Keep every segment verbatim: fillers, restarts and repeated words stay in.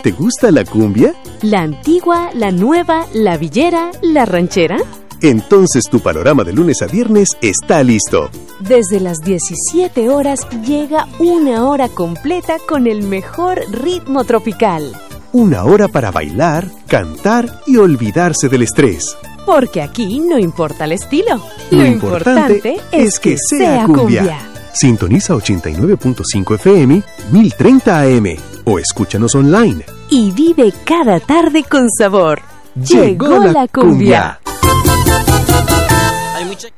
¿Te gusta la cumbia? ¿La antigua, la nueva, la villera, la ranchera? Entonces tu panorama de lunes a viernes está listo. Desde las diecisiete horas llega una hora completa con el mejor ritmo tropical. Una hora para bailar, cantar y olvidarse del estrés. Porque aquí no importa el estilo. Lo, Lo importante, importante es que, que sea cumbia. cumbia. Sintoniza ochenta y nueve punto cinco F M, mil treinta A M o escúchanos online. Y vive cada tarde con sabor. Llegó, Llegó la, la cumbia. cumbia. Hay mucha...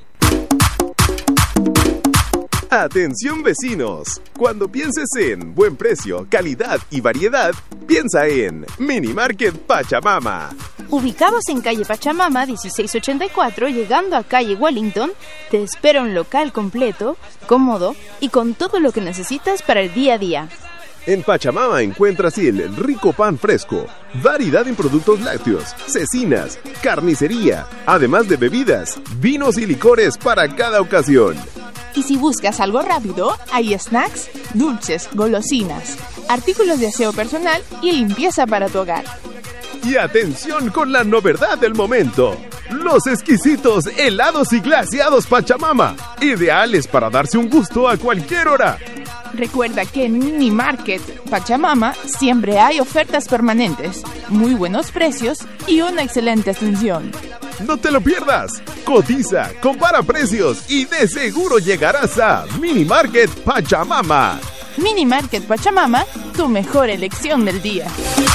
Atención vecinos, cuando pienses en buen precio, calidad y variedad, piensa en Mini Market Pachamama. Ubicados en calle Pachamama dieciséis ochenta y cuatro, llegando a calle Wellington, te espera un local completo, cómodo y con todo lo que necesitas para el día a día. En Pachamama encuentras el rico pan fresco, variedad en productos lácteos, cecinas, carnicería, además de bebidas, vinos y licores para cada ocasión. Y si buscas algo rápido, hay snacks, dulces, golosinas, artículos de aseo personal y limpieza para tu hogar. Y atención con la novedad del momento, los exquisitos helados y glaseados Pachamama, ideales para darse un gusto a cualquier hora. Recuerda que en Mini Market Pachamama siempre hay ofertas permanentes, muy buenos precios y una excelente atención. No te lo pierdas. Cotiza, compara precios y de seguro llegarás a Mini Market Pachamama. Mini Market Pachamama, tu mejor elección del día.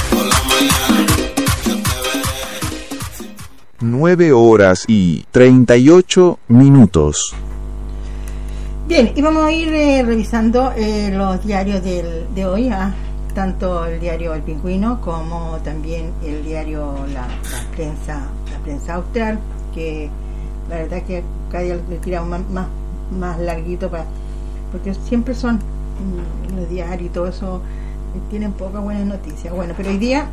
Nueve horas y treinta y ocho minutos. Bien, y vamos a ir eh, revisando eh, los diarios del, de hoy, ¿ah? Tanto el diario El Pingüino como también el diario La, la Prensa la prensa Austral, que la verdad que cada día le tiramos más, más, más larguito, para, porque siempre son mmm, los diarios y todo eso, tienen pocas buenas noticias. Bueno, pero hoy día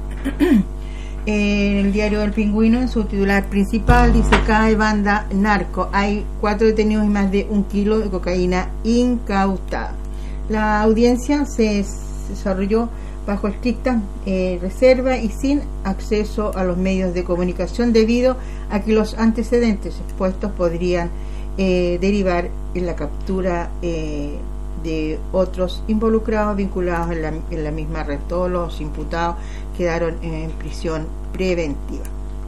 el diario El Pingüino, en su titular principal, dice: cae banda narco, hay cuatro detenidos y más de un kilo de cocaína incautada. La audiencia se desarrolló bajo estricta eh, reserva y sin acceso a los medios de comunicación, debido a que los antecedentes expuestos podrían eh, derivar en la captura eh, de otros involucrados vinculados en la, en la misma red. Todos los imputados quedaron en prisión preventiva.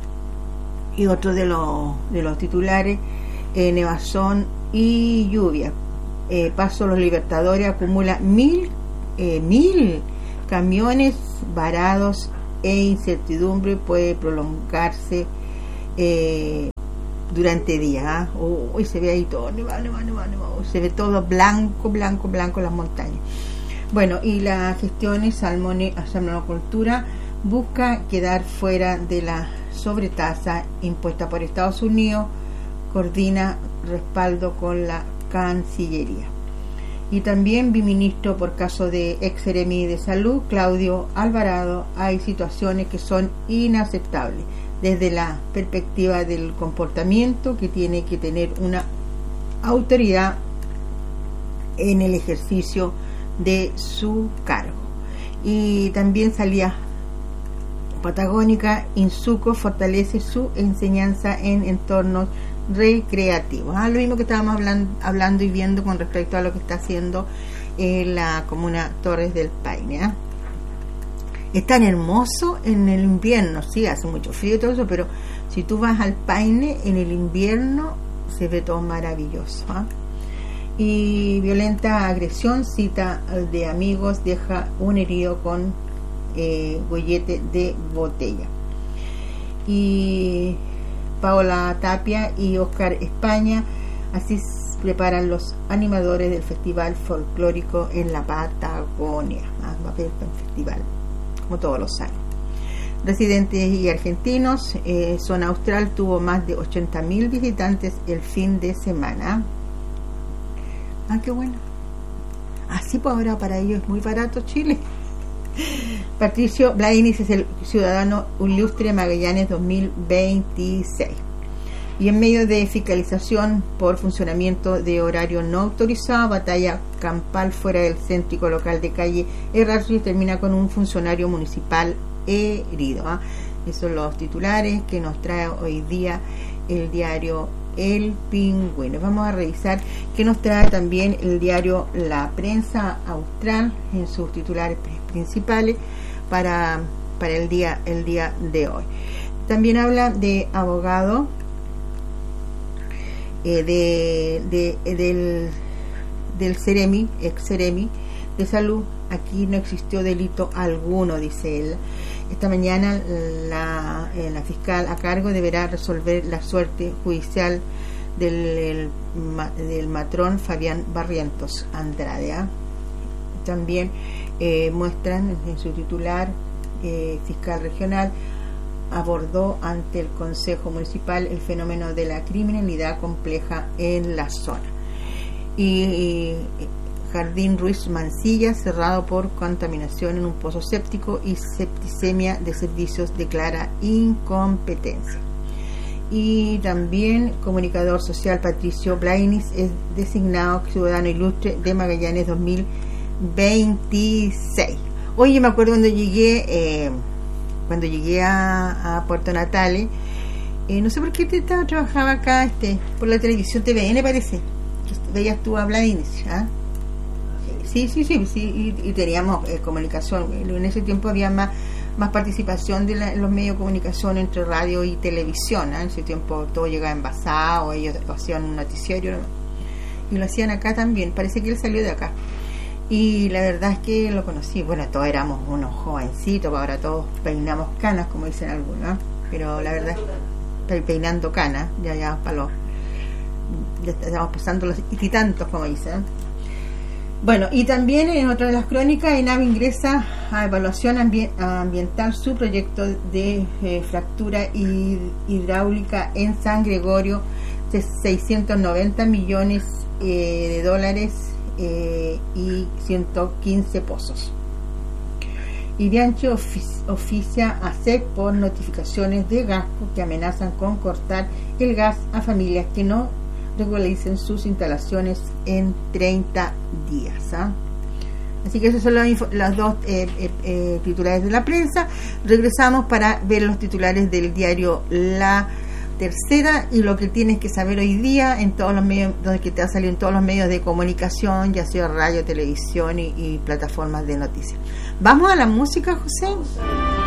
Y otro de los de los titulares, eh, nevazón y lluvia. Eh, Paso Los Libertadores acumula mil eh, mil camiones varados e incertidumbre puede prolongarse eh, durante días. ¿eh? Hoy se ve ahí todo, nevado, nevado, nevado, nevado. Se ve todo blanco, blanco, blanco en las montañas. Bueno, y la gestión Salmocultura busca quedar fuera de la sobretasa impuesta por Estados Unidos, coordina respaldo con la Cancillería. Y también viceministro por caso de ex seremi de salud, Claudio Alvarado: hay situaciones que son inaceptables desde la perspectiva del comportamiento que tiene que tener una autoridad en el ejercicio de su cargo. Y también salía Patagónica: Insuco fortalece su enseñanza en entornos recreativos. Ah, lo mismo que estábamos hablando, hablando y viendo con respecto a lo que está haciendo en la comuna Torres del Paine. ¿eh? Es tan hermoso en el invierno, sí, hace mucho frío y todo eso, pero si tú vas al Paine en el invierno se ve todo maravilloso. ¿eh? Y violenta agresión, cita de amigos, deja un herido con eh, gollete de botella. Y Paola Tapia y Oscar España, así preparan los animadores del Festival Folclórico en la Patagonia. Ah, va a haber un festival, como todos los años. Residentes y argentinos, eh, Zona Austral tuvo más de ochenta mil visitantes el fin de semana. Ah, qué bueno. Así pues ahora para ellos es muy barato Chile. Patricio Blainis es el ciudadano ilustre Magallanes dos mil veintiséis. Y en medio de fiscalización por funcionamiento de horario no autorizado, batalla campal fuera del céntrico local de calle Errázuriz termina con un funcionario municipal herido. ¿eh? Esos son los titulares que nos trae hoy día el diario El Pingüino. Vamos a revisar qué nos trae también el diario La Prensa Austral en sus titulares principales para, para el día, el día de hoy. También habla de abogado eh, de, de, del, del Ceremi, ex Ceremi de Salud. Aquí no existió delito alguno, dice él. Esta mañana la, eh, la fiscal a cargo deberá resolver la suerte judicial del, el, del matrón Fabián Barrientos Andrade. ¿eh? También eh, muestran en su titular, eh, fiscal regional abordó ante el Consejo Municipal el fenómeno de la criminalidad compleja en la zona. Y, y Jardín Ruiz Mancilla cerrado por contaminación en un pozo séptico y septicemia de servicios declara incompetencia. Y también comunicador social Patricio Blainis es designado ciudadano ilustre de Magallanes dos mil veintiséis. Oye, me acuerdo cuando llegué eh, cuando llegué a, a Puerto Natales, eh, no sé por qué te, te, trabajaba acá este por la televisión T V N, parece que veías tú a Blainis, ¿ah? Sí, sí, sí, sí, y, y teníamos eh, comunicación. En ese tiempo había más más participación de la, los medios de comunicación entre radio y televisión. ¿eh? En ese tiempo todo llegaba envasado, ellos hacían un noticiario, ¿no? Y lo hacían acá también. Parece que él salió de acá. Y la verdad es que lo conocí. Bueno, todos éramos unos jovencitos, ahora todos peinamos canas, como dicen algunos, ¿eh? Pero la verdad, estoy peinando canas, ya, ya, para los. Ya estamos pasando los y tantos, como dicen. ¿eh? Bueno, y también en otra de las crónicas, ENAV ingresa a evaluación ambi- ambiental su proyecto de eh, fractura y, hidráulica en San Gregorio de seiscientos noventa millones eh, de dólares eh, y ciento quince pozos. Y Bianchi ofic- oficia a S E C por notificaciones de Gasco que amenazan con cortar el gas a familias que no regularicen sus instalaciones en treinta días. ¿eh? Así que esos son los, info- los dos eh, eh, eh, titulares de la prensa. Regresamos para ver los titulares del diario La Tercera y lo que tienes que saber hoy día en todos los medios, donde que te ha salido en todos los medios de comunicación, ya sea radio, televisión y, y plataformas de noticias. Vamos a la música, José.